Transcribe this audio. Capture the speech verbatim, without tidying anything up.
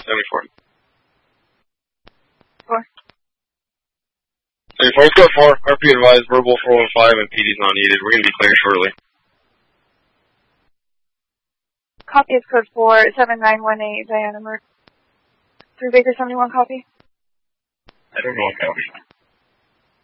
seventy-four. Four. seventy-four, let's go four. R P advised, verbal four one five, and P D's not needed. We're going to be clear shortly. Copy is code four, seven nine one eight, Diana Merck. Three Baker seventy-one, copy. I don't know what copy.